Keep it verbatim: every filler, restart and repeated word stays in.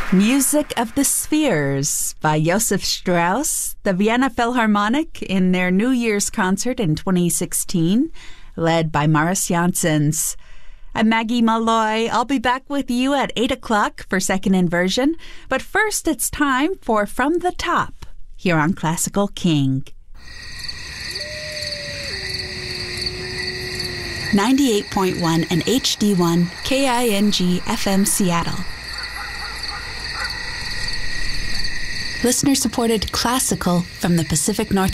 Music of the Spheres by Josef Strauss, the Vienna Philharmonic in their New Year's concert in twenty sixteen, led by Maris Janssens. I'm Maggie Malloy. I'll be back with you at eight o'clock for Second Inversion, but first it's time for From the Top here on Classical King. ninety-eight point one and H D one K I N G F M Seattle. Listener-supported classical from the Pacific Northwest.